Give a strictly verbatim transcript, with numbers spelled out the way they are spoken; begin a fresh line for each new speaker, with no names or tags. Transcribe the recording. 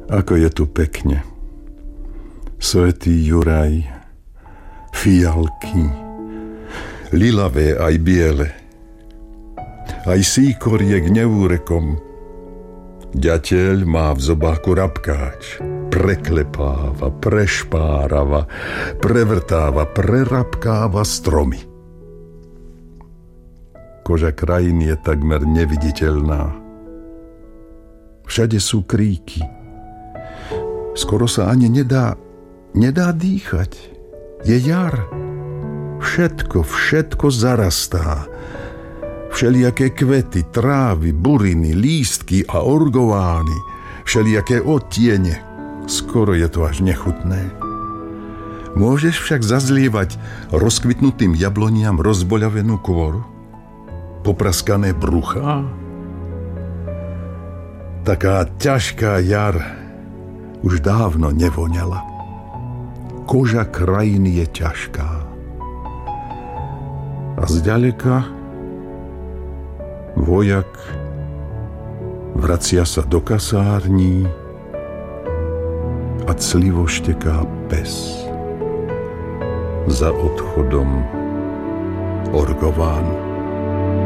Ako je tu pekne. Svätý Juraj, fialky, lilavé aj biele, aj síkoriek neúrekom. Ďateľ má v zobáku rabkáč, preklepáva, prešpárava, prevrtáva, prerabkáva stromy. Koža krajiny je takmer neviditeľná. Všade sú kríky. Skoro sa ani nedá, nedá dýchať. Je jar. Všetko, všetko zarastá. Všelijaké kvety, trávy, buriny, lístky a orgovány. Všelijaké odtiene. Skoro je to až nechutné. Môžeš však zazlievať rozkvitnutým jabloniam rozboľavenú kôru? Popraskané bruchá? Taká ťažká jar už dávno nevoňala. Koža krajiny je ťažká. A zďaleka vojak vracia sa do kasární a clivo šteká pes za odchodom Orgovánu.